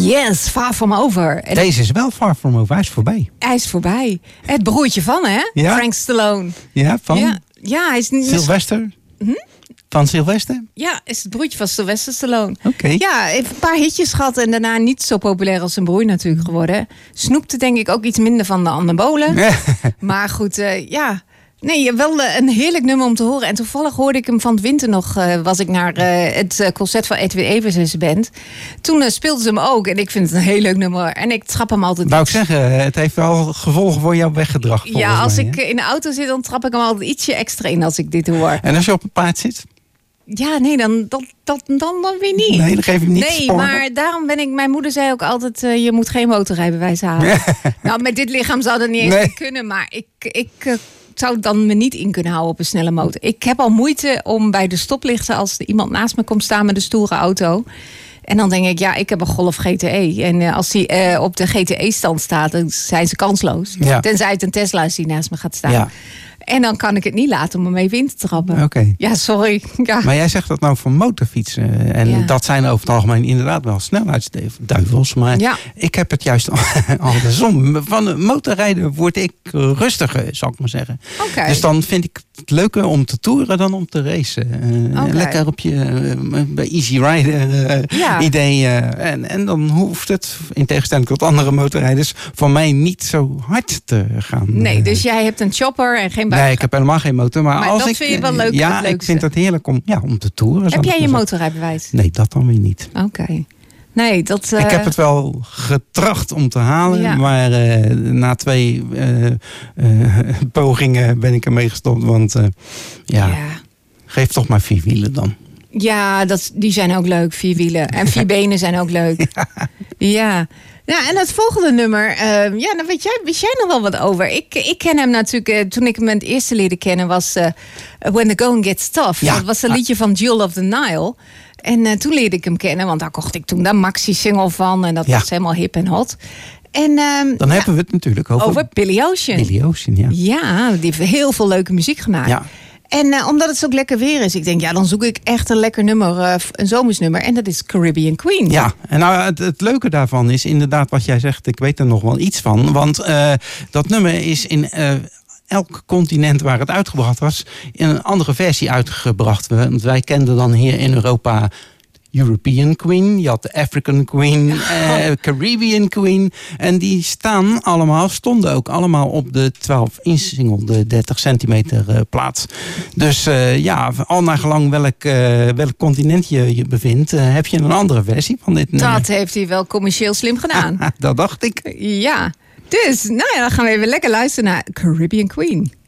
Yes, Far From Over. Deze is wel Far From Over, hij is voorbij. Hij is voorbij. Het broertje van, hè? Ja? Frank Stallone. Ja, van? Ja, hij is niet... Sylvester? Van Sylvester? Ja, is het broertje van Sylvester Stallone. Oké. Ja, heeft een paar hitjes gehad en daarna niet zo populair als zijn broer natuurlijk geworden. Snoepte denk ik ook iets minder van de anabolen. Maar goed, ja... Nee, wel een heerlijk nummer om te horen. En toevallig hoorde ik hem van het winter nog. Was ik naar het concert van Edwin Evers en zijn band. Toen speelden ze hem ook. En ik vind het een heel leuk nummer. En ik trap hem altijd. Wou ik zeggen, het heeft wel gevolgen voor jouw weggedrag. Ja, als ik in de auto zit, dan trap ik hem altijd ietsje extra in als ik dit hoor. En als je op een paard zit? Ja, nee, dan weer niet. Nee, dan geef je hem niet Nee, sporen. maar daarom ben ik... Mijn moeder zei ook altijd, je moet geen motorrijbewijs halen. Nou, met dit lichaam zou dat niet eens meer kunnen. Maar ik zou dan me niet in kunnen houden op een snelle motor. Ik heb al moeite om bij de stoplichten... als er iemand naast me komt staan met een stoere auto... En dan denk ik, ja, ik heb een Golf GTE. En als die op de GTE-stand staat, dan zijn ze kansloos. Ja. Tenzij het een Tesla is die naast me gaat staan. Ja. En dan kan ik het niet laten om hem even in te trappen. Oké. Ja, sorry. Ja. Maar jij zegt dat nou voor motorfietsen. En dat zijn over het algemeen inderdaad wel snelheidsduivels. Maar ik heb het juist andersom. Van motorrijden word ik rustiger, zal ik maar zeggen. Okay. Dus dan vind ik het leuker om te toeren dan om te racen. Lekker op je bij Easy Rider idee. En dan hoeft het, in tegenstelling tot andere motorrijders, voor mij niet zo hard te gaan. Nee, dus jij hebt een chopper en geen buik. Nee, ik heb helemaal geen motor. Maar als dat vind je wel leuk? Ja, ik vind het heerlijk om te toeren. Heb jij je motorrijbewijs? Nee, dat dan weer niet. Oké. Nee, dat... Ik heb het wel getracht om te halen. Maar na 2 pogingen ben ik ermee gestopt. Want geef toch maar 4 wielen dan. Ja, die zijn ook leuk, 4 wielen. En 4 benen zijn ook leuk. Ja. Ja, en het volgende nummer, daar weet jij nog wel wat over. Ik ken hem natuurlijk, toen ik hem het eerste leerde kennen, was When the Going Gets Tough. Ja. Dat was een liedje van Jewel of the Nile. En toen leerde ik hem kennen, want daar kocht ik toen de maxi-single van. En dat was helemaal hip en hot. En, dan hebben we het natuurlijk over Billy Ocean. Billy Ocean, ja. Ja, die heeft heel veel leuke muziek gemaakt. Ja. En omdat het zo lekker weer is, ik denk, dan zoek ik echt een lekker nummer, een zomersnummer. En dat is Caribbean Queen. Ja, en nou het leuke daarvan is inderdaad wat jij zegt, ik weet er nog wel iets van. Want dat nummer is in elk continent waar het uitgebracht was, in een andere versie uitgebracht. Want wij kenden dan hier in Europa European Queen, je had de African Queen, Caribbean Queen. En die stonden ook allemaal op de 12-inch single, de 30 centimeter plaat. Dus al naar gelang welk continent je bevindt, heb je een andere versie van dit nummer. Dat heeft hij wel commercieel slim gedaan. Dat dacht ik. Ja, dus dan gaan we even lekker luisteren naar Caribbean Queen.